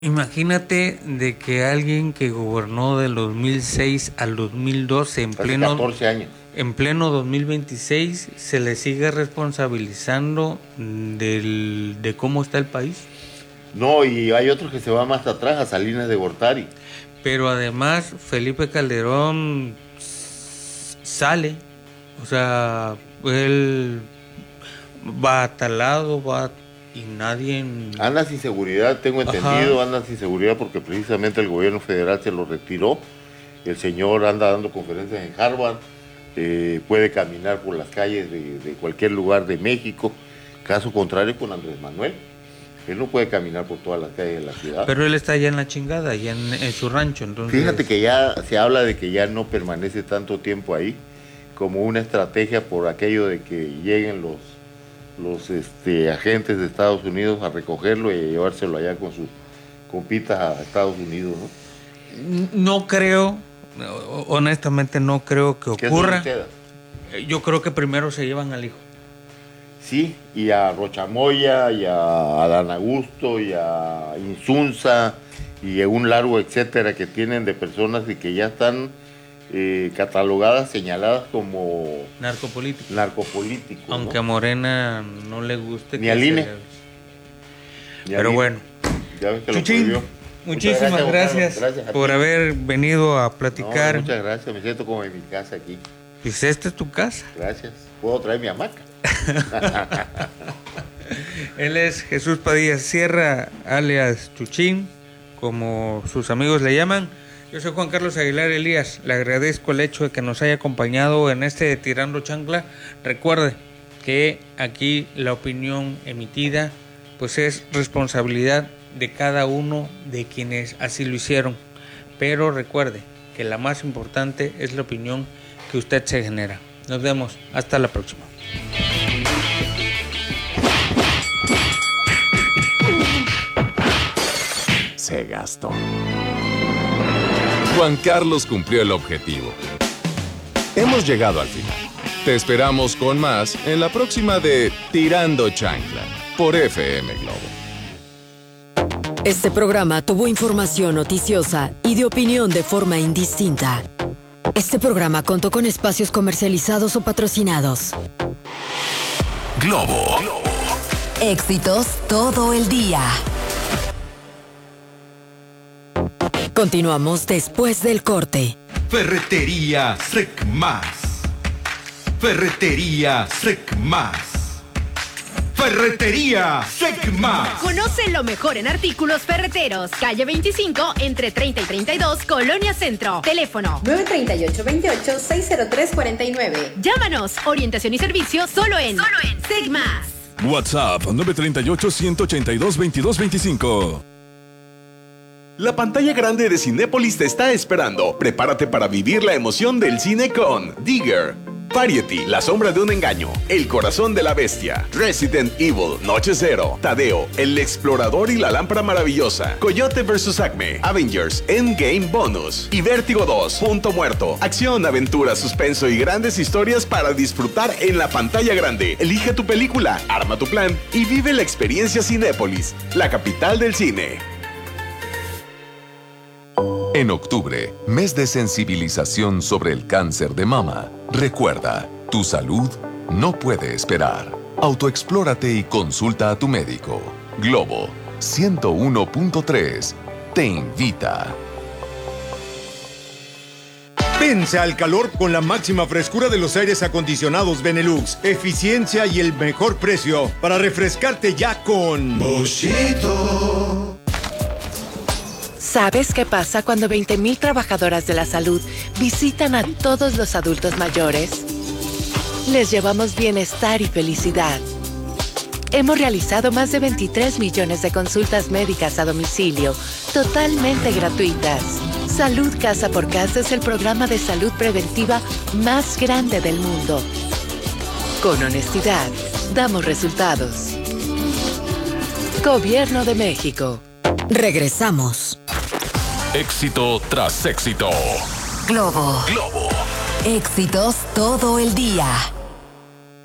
Imagínate de que alguien que gobernó del 2006 al 2012 Hace 14 años. En pleno 2026 se le sigue responsabilizando de cómo está el país. No, y hay otros que se van más atrás, a Salinas de Gortari. Pero además Felipe Calderón sale, o sea, él va a tal lado, y nadie... Anda sin seguridad, tengo entendido. Ajá. Anda sin seguridad porque precisamente el gobierno federal se lo retiró. El señor anda dando conferencias en Harvard, puede caminar por las calles de cualquier lugar de México. Caso contrario con Andrés Manuel, él no puede caminar por todas las calles de la ciudad. Pero él está allá en la chingada, allá en su rancho. Entonces... Fíjate que ya se habla de que ya no permanece tanto tiempo ahí, como una estrategia por aquello de que lleguen los agentes de Estados Unidos a recogerlo y a llevárselo allá con sus compitas a Estados Unidos, ¿no? No creo, honestamente no creo que ocurra. Yo creo que primero se llevan al hijo. Sí, y a Rochamoya, y a Adán Augusto, y a Insunza, y a un largo etcétera que tienen de personas y que ya están catalogadas, señaladas como narcopolíticos. Aunque ¿no? A Morena no le guste. Ni al INE. Pero bueno. Ya ves que Chuchín, muchísimas gracias por haber venido a platicar. No, muchas gracias, me siento como en mi casa aquí. Pues esta es tu casa. Gracias. ¿Puedo traer mi hamaca? Él es Jesús Padilla Sierra, alias Chuchín, como sus amigos le llaman. Yo soy Juan Carlos Aguilar Elías. Le agradezco el hecho de que nos haya acompañado en este Tirando Chancla. Recuerde que aquí la opinión emitida pues es responsabilidad de cada uno de quienes así lo hicieron. Pero recuerde que la más importante es la opinión que usted se genera. Nos vemos. Hasta la próxima. Se gastó. Juan Carlos cumplió el objetivo. Hemos llegado al final. Te esperamos con más en la próxima de Tirando Chancla por FM Globo. Este programa tuvo información noticiosa y de opinión de forma indistinta. Este programa contó con espacios comercializados o patrocinados. Globo. Éxitos todo el día. Continuamos después del corte. Ferretería Secmás. Ferretería Secmás. Ferretería Secmás. Conoce lo mejor en artículos ferreteros. Calle 25, entre 30 y 32, Colonia Centro. Teléfono 938-28-603-49. Llámanos. Orientación y servicio solo en Secmás. WhatsApp 938-182-2225. La pantalla grande de Cinépolis te está esperando. Prepárate para vivir la emoción del cine con Digger, Variety, La sombra de un engaño, El corazón de la bestia, Resident Evil, Noche Cero, Tadeo, El explorador y la lámpara maravillosa, Coyote vs. Acme, Avengers, Endgame Bonus y Vértigo 2, Punto Muerto. Acción, aventura, suspenso y grandes historias para disfrutar en la pantalla grande. Elige tu película, arma tu plan y vive la experiencia Cinépolis, la capital del cine. En octubre, mes de sensibilización sobre el cáncer de mama. Recuerda, tu salud no puede esperar. Autoexplórate y consulta a tu médico. Globo 101.3 te invita. Vence al calor con la máxima frescura de los aires acondicionados Benelux. Eficiencia y el mejor precio para refrescarte ya con Boschito. ¿Sabes qué pasa cuando 20,000 trabajadoras de la salud visitan a todos los adultos mayores? Les llevamos bienestar y felicidad. Hemos realizado más de 23 millones de consultas médicas a domicilio, totalmente gratuitas. Salud Casa por Casa es el programa de salud preventiva más grande del mundo. Con honestidad, damos resultados. Gobierno de México. Regresamos. Éxito tras éxito. Globo. Globo. Éxitos todo el día.